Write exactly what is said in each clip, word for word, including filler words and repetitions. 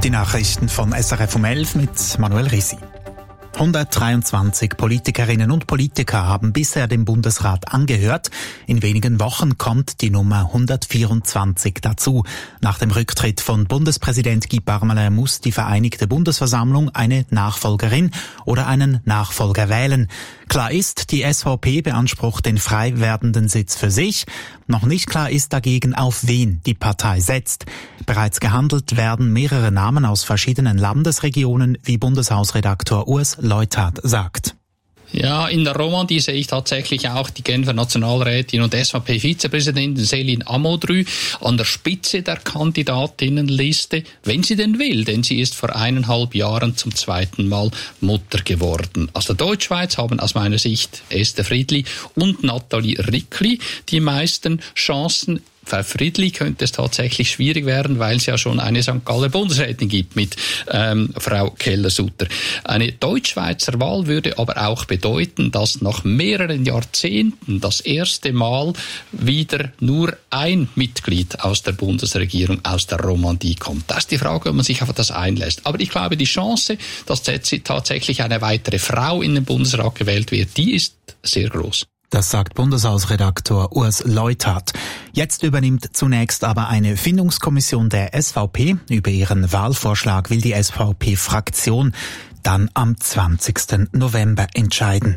Die Nachrichten von S R F um elf mit Manuel Risi. hundertdreiundzwanzig Politikerinnen und Politiker haben bisher dem Bundesrat angehört. In wenigen Wochen kommt die Nummer hundertvierundzwanzig dazu. Nach dem Rücktritt von Bundespräsident Guy Parmelin muss die Vereinigte Bundesversammlung eine Nachfolgerin oder einen Nachfolger wählen. Klar ist, die S V P beansprucht den frei werdenden Sitz für sich. Noch nicht klar ist dagegen, auf wen die Partei setzt. Bereits gehandelt werden mehrere Namen aus verschiedenen Landesregionen, wie Bundeshausredaktor Urs Leuthard sagt. Ja, in der Romandie sehe ich tatsächlich auch die Genfer Nationalrätin und S V P-Vizepräsidentin Céline Amodry an der Spitze der Kandidatinnenliste, wenn sie denn will, denn sie ist vor eineinhalb Jahren zum zweiten Mal Mutter geworden. Aus der Deutschschweiz haben aus meiner Sicht Esther Friedli und Nathalie Rickli die meisten Chancen. Frau Friedli könnte es tatsächlich schwierig werden, weil es ja schon eine Sankt Galler Bundesrätin gibt mit ähm, Frau Keller-Sutter. Eine Deutschschweizer Wahl würde aber auch bedeuten, dass nach mehreren Jahrzehnten das erste Mal wieder nur ein Mitglied aus der Bundesregierung aus der Romandie kommt. Das ist die Frage, ob man sich auf das einlässt. Aber ich glaube, die Chance, dass tatsächlich eine weitere Frau in den Bundesrat gewählt wird, die ist sehr groß. Das sagt Bundeshausredaktor Urs Leuthard. Jetzt übernimmt zunächst aber eine Findungskommission der S V P. Über ihren Wahlvorschlag will die S V P-Fraktion dann am zwanzigsten November entscheiden.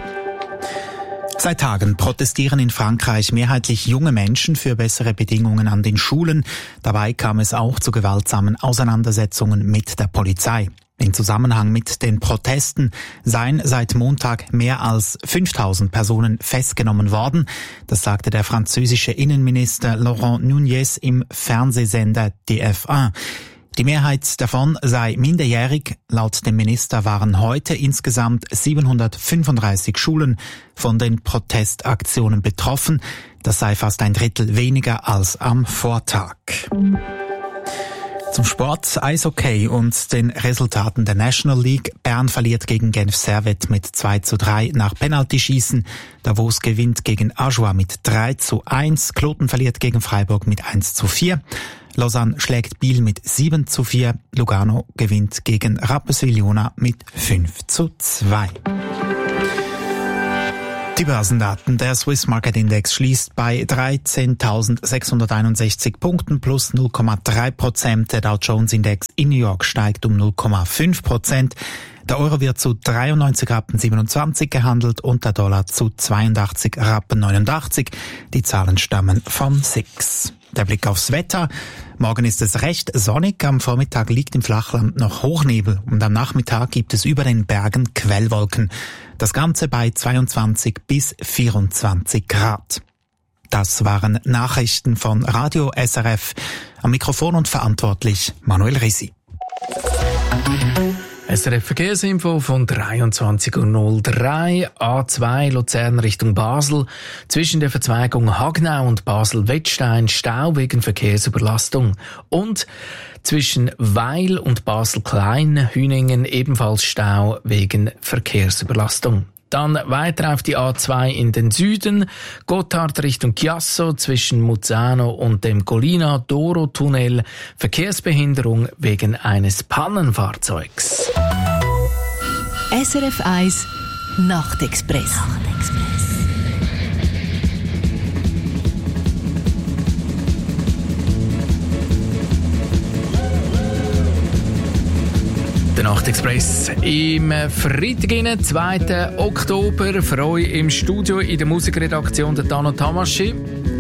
Seit Tagen protestieren in Frankreich mehrheitlich junge Menschen für bessere Bedingungen an den Schulen. Dabei kam es auch zu gewaltsamen Auseinandersetzungen mit der Polizei. In Zusammenhang mit den Protesten seien seit Montag mehr als fünftausend Personen festgenommen worden. Das sagte der französische Innenminister Laurent Nunez im Fernsehsender D F eins. Die Mehrheit davon sei minderjährig. Laut dem Minister waren heute insgesamt siebenhundertfünfunddreißig Schulen von den Protestaktionen betroffen. Das sei fast ein Drittel weniger als am Vortag. Zum Sport, Eishockey und den Resultaten der National League. Bern verliert gegen Genf Servette mit zwei zu drei nach Penaltyschießen. Davos gewinnt gegen Ajoie mit drei zu eins. Kloten verliert gegen Freiburg mit eins zu vier. Lausanne schlägt Biel mit sieben zu vier. Lugano gewinnt gegen Rapperswil-Jona mit fünf zu zwei. Die Börsendaten. Der Swiss Market Index schließt bei dreizehntausendsechshunderteinundsechzig Punkten plus null Komma drei Prozent. Der Dow Jones Index in New York steigt um null Komma fünf Prozent. Der Euro wird zu dreiundneunzig Rappen siebenundzwanzig gehandelt und der Dollar zu zweiundachtzig Rappen neunundachtzig. Die Zahlen stammen von S I X. Der Blick aufs Wetter. Morgen ist es recht sonnig, am Vormittag liegt im Flachland noch Hochnebel und am Nachmittag gibt es über den Bergen Quellwolken. Das Ganze bei zweiundzwanzig bis vierundzwanzig Grad. Das waren Nachrichten von Radio S R F. Am Mikrofon und verantwortlich Manuel Risi. S R F Verkehrsinfo von dreiundzwanzig Uhr null drei, A zwei Luzern Richtung Basel. Zwischen der Verzweigung Hagnau und Basel-Wettstein Stau wegen Verkehrsüberlastung. Und zwischen Weil und Basel-Klein Hüningen ebenfalls Stau wegen Verkehrsüberlastung. Dann weiter auf die A zwei in den Süden, Gotthard Richtung Chiasso zwischen Muzzano und dem Collina-Doro-Tunnel, Verkehrsbehinderung wegen eines Pannenfahrzeugs. S R F eins Nachtexpress. Nachtexpress. Der Nachtexpress im Freitag, zweiten Oktober. Für euch im Studio in der Musikredaktion der Tano Tamaschi.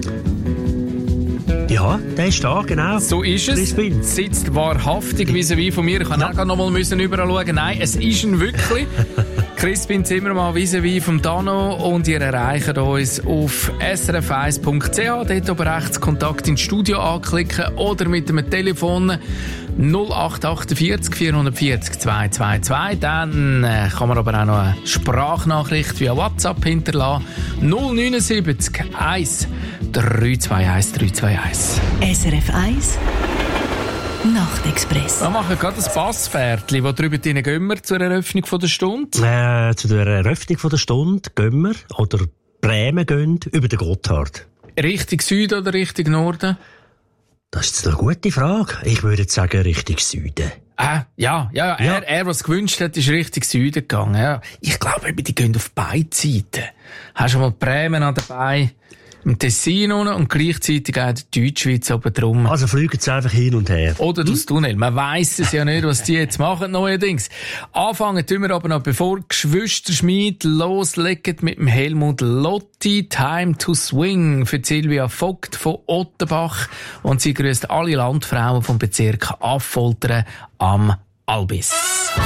Ja, der ist da, genau. So ist es. Sitzt wahrhaftig vis-à-vis von mir. Ich kann ja auch noch mal überall schauen. Nein, es ist ein wirklich. Crispin Zimmermann vis-à-vis vom Dano und ihr erreicht uns auf s r f eins punkt c h. Dort oben rechts Kontakt ins Studio anklicken oder mit dem Telefon null acht achtundvierzig vierhundertvierzig zweihundertzweiundzwanzig. Dann äh, kann man aber auch noch eine Sprachnachricht via WhatsApp hinterlassen. null neun sieben eins drei zwei eins drei zwei eins. S R F eins Nachtexpress. Wir machen gerade ein Passpferdchen. Wo drüber gehen wir zur Eröffnung der Stunde? Äh, zu der Eröffnung der Stunde gehen wir, oder Bremen gehen, über den Gotthard. Richtung Süden oder Richtung Norden? Das ist jetzt eine gute Frage. Ich würde jetzt sagen, Richtung Süden. Ah, ja, ja, ja. Er, er, was gewünscht hat, ist Richtung Süden gegangen. Ja. Ich glaube, die gehen auf beide Seiten. Hast du mal die Bremen an dabei? Im Tessin unten und gleichzeitig auch die Deutschschweiz oben drum. Also fliegen sie einfach hin und her. Oder durchs Tunnel. Man weiss es ja nicht, was die jetzt machen neuerdings. Anfangen tun wir aber noch, bevor Geschwisterschmied loslegen mit dem Helmut Lotti. Time to Swing für Silvia Vogt von Ottenbach. Und sie grüßt alle Landfrauen vom Bezirk Affoltern am Albis.